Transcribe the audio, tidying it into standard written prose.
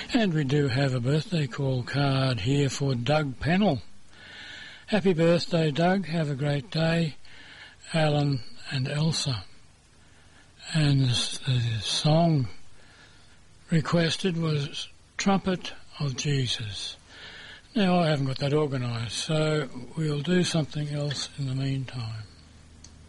And we do have a birthday call card here for Doug Pennell. Happy birthday, Doug. Have a great day. Alan and Elsa. And the song requested was Trumpet of Jesus. Now, I haven't got that organised, so we'll do something else in the meantime.